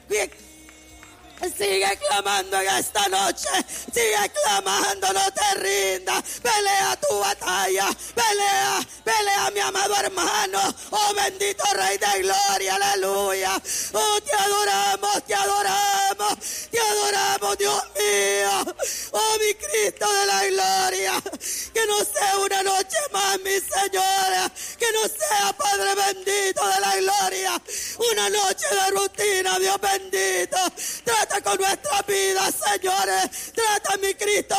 Sigue clamando en esta noche, sigue clamando, no te rindas, pelea tu batalla, pelea mi amado hermano, oh bendito Rey de Gloria, aleluya, oh te adoramos, Dios mío, oh mi Cristo de la gloria, que no sea una noche más, mi Señora, que no sea, Padre bendito de la gloria, una noche de rutina, Dios bendito, trata con nuestras